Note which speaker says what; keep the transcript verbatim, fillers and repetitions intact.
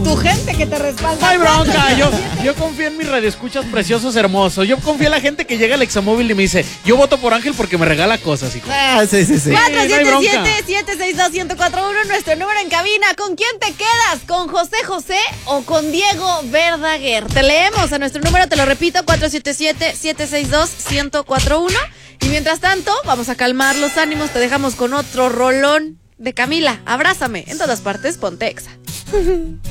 Speaker 1: tu gente que te respalda.
Speaker 2: No hay bronca, yo, yo confío en mis radioescuchas preciosos, hermosos. Yo confío en la gente que llega al Examóvil y me dice, yo voto por Ángel porque me regala cosas, hijo.
Speaker 3: Ah, sí, sí, sí.
Speaker 1: cuatro
Speaker 2: Sí, no hay
Speaker 1: siete
Speaker 2: bronca.
Speaker 1: siete, siete seis dos, uno cero cuatro uno, nuestro número en cabina. ¿Con quién te quedas? ¿Con José José o con Diego Verdaguer? Te leemos a nuestro número, te lo repito, cuatro siete siete, siete seis dos, uno cero cuatro uno. Y mientras tanto, vamos a calmar los ánimos. Te dejamos con otro rolón de Camila. Abrázame. En todas partes, ponte Exa.